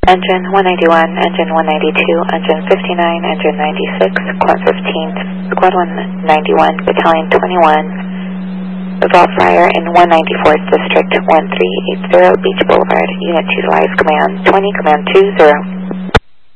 Engine 191, Engine 192, Engine 59, Engine 96, Squad 15th, Squad 191, Battalion 21, Vault Fire in 194th District, 1380 Beach Boulevard, Unit 2 to Live Command, 20, Command 20.